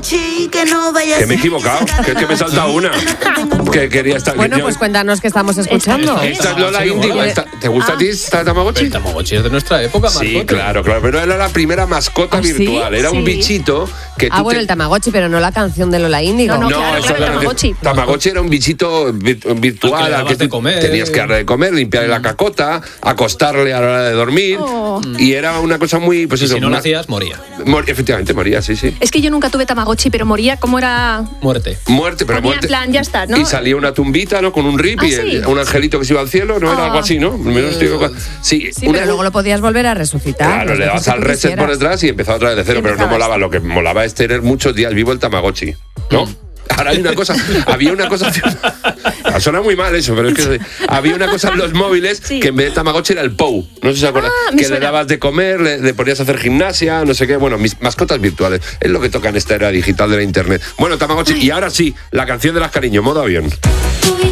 Que me he equivocado, que me he saltado una. Que quería estar. Bueno, pues cuéntanos qué estamos escuchando. Esta es Lola Índigo. ¿Te gusta a ti esta Tamagotchi? El Tamagotchi es de nuestra época, Marcote. Sí, claro, pero era la primera mascota virtual. Era un bichito que tú bueno, el Tamagotchi, pero no la canción de Lola Índigo. No, claro, Tamagotchi. Tamagotchi era un bichito virtual al que tenías que darle de comer, limpiarle la cacota, acostarle a la hora de dormir. Y era una cosa muy... Pues eso, si no lo hacías, moría. Efectivamente, moría, sí. Es que yo nunca tuve Tamagotchi, pero moría, ¿cómo era? Muerte, pero moría en plan, ya está, ¿no? Y salía una tumbita, ¿no? Con un rip y un angelito que se iba al cielo, ¿no? Era algo así, ¿no? Sí, pero luego lo podías volver a resucitar. Claro, le dabas al reset por detrás y empezaba otra vez de cero, pero no molaba. Lo que molaba es tener muchos días vivo el Tamagotchi, ¿no? Ahora hay una cosa, había una cosa... Suena muy mal eso, pero es que había una cosa en los móviles que en vez de Tamagotchi era el POU. No sé si se acuerdan. Que le dabas de comer, le ponías a hacer gimnasia, no sé qué. Bueno, mis mascotas virtuales. Es lo que toca en esta era digital de la internet. Bueno, Tamagotchi. Y ahora sí, la canción de las cariño, modo avión.